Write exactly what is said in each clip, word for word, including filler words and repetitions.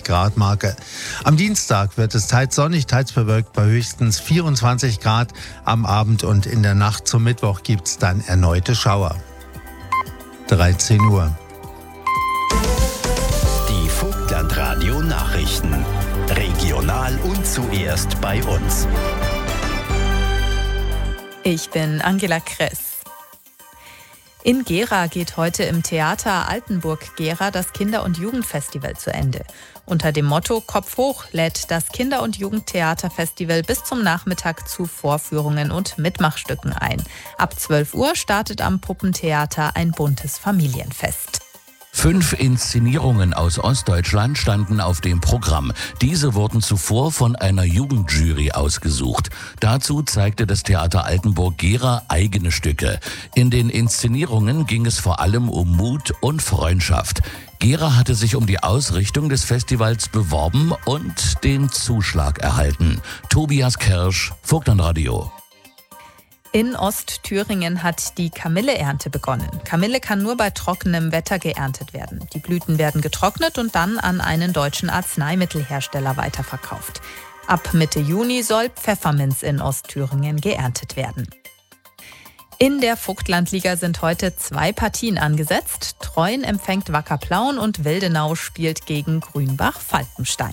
Grad Marke. Am Dienstag wird es teils sonnig, teils bewölkt bei höchstens vierundzwanzig Grad. Am Abend und in der Nacht zum Mittwoch gibt es dann erneute Schauer. dreizehn Uhr. Die Vogtlandradio Nachrichten. Regional und zuerst bei uns. Ich bin Angela Kress. In Gera geht heute im Theater Altenburg Gera das Kinder- und Jugendfestival zu Ende. Unter dem Motto Kopf hoch lädt das Kinder- und Jugendtheaterfestival bis zum Nachmittag zu Vorführungen und Mitmachstücken ein. Ab zwölf Uhr startet am Puppentheater ein buntes Familienfest. Fünf Inszenierungen aus Ostdeutschland standen auf dem Programm. Diese wurden zuvor von einer Jugendjury ausgesucht. Dazu zeigte das Theater Altenburg Gera eigene Stücke. In den Inszenierungen ging es vor allem um Mut und Freundschaft. Gera hatte sich um die Ausrichtung des Festivals beworben und den Zuschlag erhalten. Tobias Kirsch, Vogtlandradio. In Ostthüringen hat die Kamilleernte begonnen. Kamille kann nur bei trockenem Wetter geerntet werden. Die Blüten werden getrocknet und dann an einen deutschen Arzneimittelhersteller weiterverkauft. Ab Mitte Juni soll Pfefferminz in Ostthüringen geerntet werden. In der Vogtlandliga sind heute zwei Partien angesetzt. Treuen empfängt Wacker Plauen und Wildenau spielt gegen Grünbach-Falkenstein.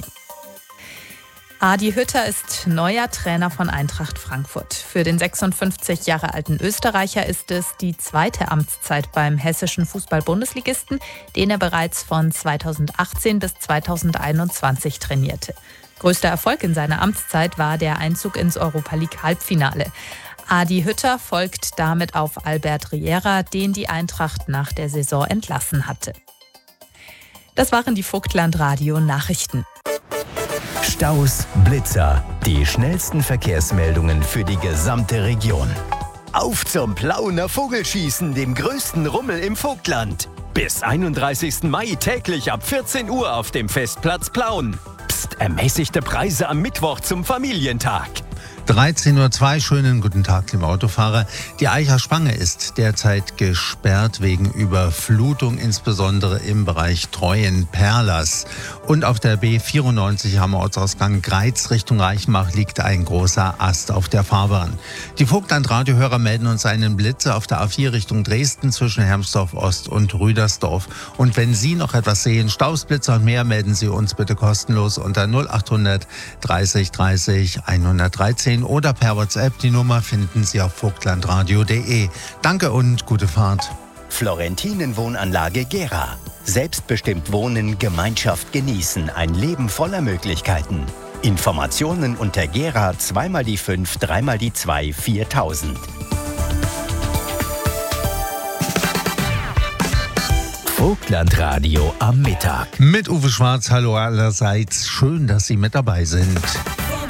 Adi Hütter ist neuer Trainer von Eintracht Frankfurt. Für den sechsundfünfzig Jahre alten Österreicher ist es die zweite Amtszeit beim hessischen Fußball-Bundesligisten, den er bereits von zweitausendachtzehn bis zweitausendeinundzwanzig trainierte. Größter Erfolg in seiner Amtszeit war der Einzug ins Europa-League-Halbfinale. Adi Hütter folgt damit auf Albert Riera, den die Eintracht nach der Saison entlassen hatte. Das waren die Vogtlandradio-Nachrichten. Staus, Blitzer, die schnellsten Verkehrsmeldungen für die gesamte Region. Auf zum Plauener Vogelschießen, dem größten Rummel im Vogtland. Bis einunddreißigsten Mai täglich ab vierzehn Uhr auf dem Festplatz Plauen. Psst, ermäßigte Preise am Mittwoch zum Familientag. dreizehn Uhr zwei, schönen guten Tag, liebe Autofahrer. Die Eicher Spange ist derzeit gesperrt wegen Überflutung, insbesondere im Bereich Treuen-Perlas. Und auf der B vierundneunzig am Ortsausgang Greiz Richtung Reichenbach liegt ein großer Ast auf der Fahrbahn. Die Vogtland-Radiohörer melden uns einen Blitzer auf der A vier Richtung Dresden zwischen Hermsdorf Ost und Rüdersdorf. Und wenn Sie noch etwas sehen, Staus, Blitzer und mehr, melden Sie uns bitte kostenlos unter null achthundert dreißig dreißig hundertdreizehn. Oder per WhatsApp. Die Nummer finden Sie auf vogtlandradio punkt de. Danke und gute Fahrt. Florentinen Wohnanlage Gera. Selbstbestimmt wohnen, Gemeinschaft genießen. Ein Leben voller Möglichkeiten. Informationen unter Gera zwei mal die fünf, drei mal die zwei, viertausend. Vogtlandradio am Mittag. Mit Uwe Schwarz. Hallo allerseits. Schön, dass Sie mit dabei sind.